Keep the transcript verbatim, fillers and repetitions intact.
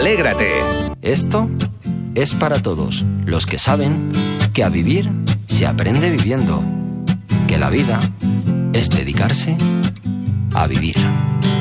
Alégrate. Esto es para todos los que saben que a vivir se aprende viviendo, que la vida es dedicarse a vivir.